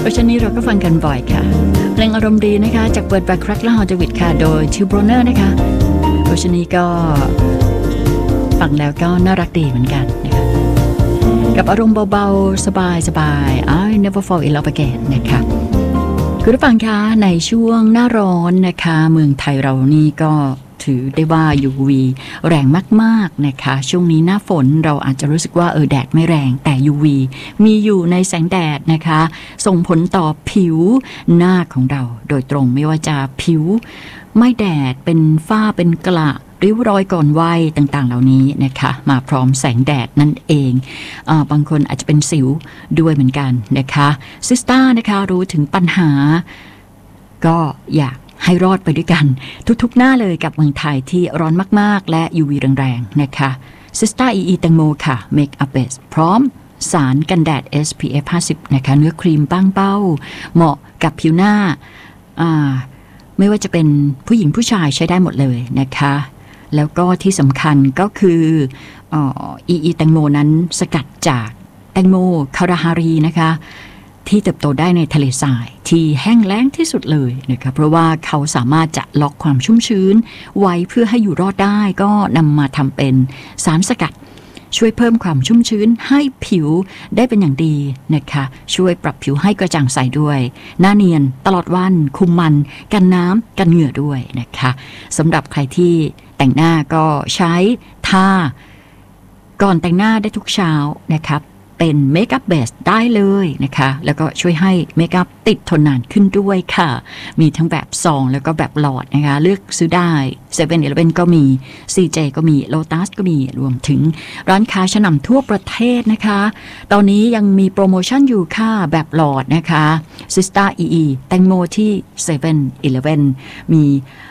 ราะฉะนั้นเราก็ฟังกันบ่อยค่ะเพลงอารมณ์ดีนะคะจากเบิร์ดแบ็คแคร็กและฮอลจวิดค่ะโดยทิวโบรเนอร์นะคะเพราะฉะนั้นก็ฟังแล้วก็น่ารักดีเหมือนกันนะคะกับอารมณ์เบาๆสบายๆ I never fall in love again นะคะคุณผู้ฟังคะในช่วงหน้าร้อนนะคะเมืองไทยเรานี่ก็ถือได้ว่า UV แรงมากๆนะคะช่วงนี้หน้าฝนเราอาจจะรู้สึกว่าแดดไม่แรงแต่ UV มีอยู่ในแสงแดดนะคะส่งผลต่อผิวหน้าของเราโดยตรงไม่ว่าจะผิวไม่แดดเป็นฝ้าเป็นกระริ้วรอยก่อนวัยต่างๆเหล่านี้นะคะมาพร้อมแสงแดดนั่นเองบางคนอาจจะเป็นสิวด้วยเหมือนกันนะคะซิสต้านะคะรู้ถึงปัญหาก็อยากให้รอดไปด้วยกันทุกๆหน้าเลยกับเมืองไทยที่ร้อนมากๆและ UV แรงๆนะคะซิสต้าแตงโมค่ะ Make Up Base พร้อมสารกันแดด SPF 50นะคะเนื้อครีมบางเป้าเหมาะกับผิวหน้าไม่ว่าจะเป็นผู้หญิงผู้ชายใช้ได้หมดเลยนะคะแล้วก็ที่สำคัญก็คือแตงโมนั้นสกัดจากแตงโมคาราฮารีนะคะที่เติบโตได้ในทะเลทรายที่แห้งแล้งที่สุดเลยนะคะเพราะว่าเขาสามารถจะล็อกความชุ่มชื้นไว้เพื่อให้อยู่รอดได้ก็นำมาทำเป็นสารสกัดช่วยเพิ่มความชุ่มชื้นให้ผิวได้เป็นอย่างดีนะคะช่วยปรับผิวให้กระจ่างใสด้วยหน้าเนียนตลอดวันคุมมันกันน้ำกันเหงื่อด้วยนะคะสำหรับใครที่แต่งหน้าก็ใช้ทาก่อนแต่งหน้าได้ทุกเช้านะครับเป็นเมคอัพเบสได้เลยนะคะแล้วก็ช่วยให้เมคอัพติดทนนานขึ้นด้วยค่ะมีทั้งแบบซองแล้วก็แบบหลอดนะคะเลือกซื้อได้ 7-Eleven ก็มี CJ ก็มี Lotus ก็มีรวมถึงร้านค้าชั้นนำทั่วประเทศนะคะตอนนี้ยังมีโปรโมชั่นอยู่ค่ะแบบหลอดนะคะ Sister EE แตงโมที่ 7-Eleven มี